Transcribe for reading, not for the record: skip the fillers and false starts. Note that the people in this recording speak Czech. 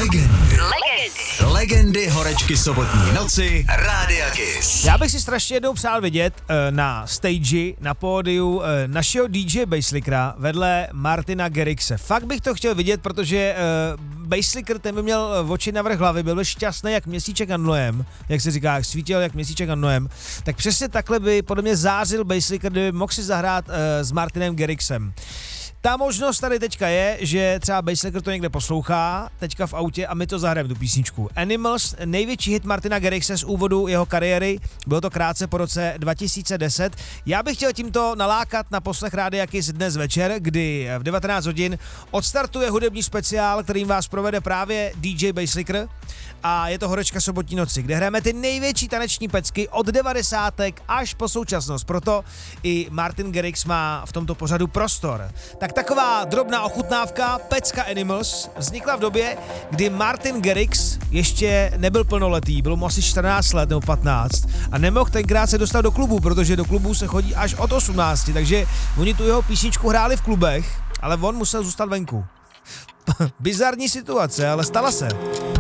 Legendy horečky sobotní noci Rádia Kiss. Já bych si strašně jednou přál vidět na stage, na pódiu našeho DJ Basslickera vedle Martina Garrixe. Fakt bych to chtěl vidět, protože Basslicker, ten by měl oči navrch hlavy, byl šťastný jak měsíček nad Noem, jak se říká, jak svítil jak měsíček nad Noem. Tak přesně takhle by podle mě zářil Basslicker, kdyby mohl si zahrát s Martinem Garrixem. Ta možnost tady teďka je, že třeba Basslicker to někde poslouchá, teďka v autě a my to zahrajeme, tu písničku. Animals, největší hit Martina Garrixe z úvodu jeho kariéry, bylo to krátce po roce 2010. Já bych chtěl tímto nalákat na poslech Rádia Kiss dnes večer, kdy v 19 hodin odstartuje hudební speciál, kterým vás provede právě DJ Basslicker. A je to horečka sobotní noci, kde hrajeme ty největší taneční pecky od 90. až po současnost. Proto i Martin Garrix má v tomto pořadu prostor. Tak taková drobná ochutnávka, pecka Animals, vznikla v době, kdy Martin Garrix ještě nebyl plnoletý, bylo mu asi 14 let nebo 15 a nemohl tenkrát se dostat do klubu, protože do klubů se chodí až od 18, takže oni tu jeho písničku hráli v klubech, ale on musel zůstat venku. Bizarní situace, ale stala se.